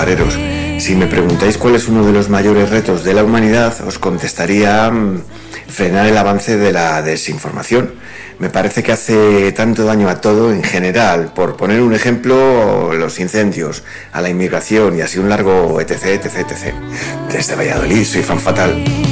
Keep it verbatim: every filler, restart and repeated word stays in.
pajareros. Si me preguntáis cuál es uno de los mayores retos de la humanidad, os contestaría mmm, frenar el avance de la desinformación. Me parece que hace tanto daño a todo en general. Por poner un ejemplo, los incendios, a la inmigración y así un largo etc, etc, etc. Desde Valladolid, soy Fan Fatal.